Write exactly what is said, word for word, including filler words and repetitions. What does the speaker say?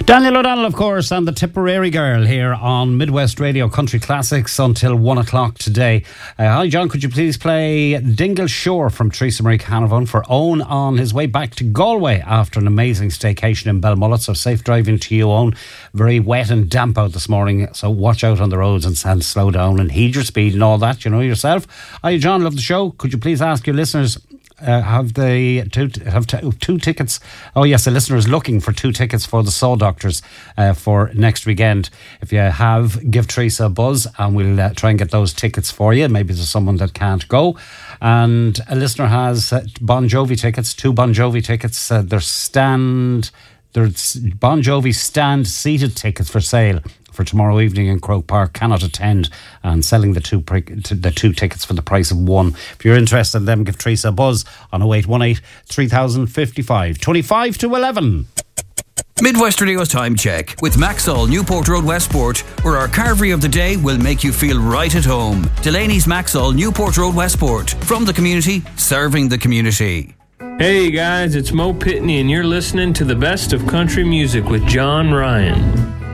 Daniel O'Donnell, of course, and the Tipperary Girl here on Midwest Radio Country Classics until one o'clock today. Uh, hi, John, could you please play Dingle Shore from Teresa Marie Canavan for Owen on his way back to Galway after an amazing staycation in Belmullet. So safe driving to you, Owen. Very wet and damp out this morning, so watch out on the roads and, and slow down and heed your speed and all that, you know yourself. Hi, John, love the show. Could you please ask your listeners... Uh, have they two have t- two tickets? Oh yes, the listener is looking for two tickets for the Saw Doctors uh, for next weekend. If you have, give Teresa a buzz and we'll uh, try and get those tickets for you. Maybe there's someone that can't go. And a listener has uh, Bon Jovi tickets, two Bon Jovi tickets. Uh, they're stand, there's Bon Jovi stand seated tickets for sale for tomorrow evening in Croke Park. Cannot attend, and selling the two the two tickets for the price of one. If you're interested in them, give Teresa a buzz on oh eight one eight, three thousand fifty-five, twenty-five to eleven. Midwest Radio's time check with Maxol, Newport Road, Westport, where our carvery of the day will make you feel right at home. Delaney's Maxol, Newport Road, Westport. From the community, serving the community. Hey guys, it's Mo Pitney and you're listening to the best of country music with John Ryan.